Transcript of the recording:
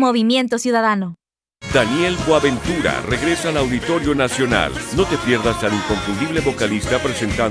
Movimiento Ciudadano. Daniel Boaventura regresa al Auditorio Nacional. No te pierdas al inconfundible vocalista presentando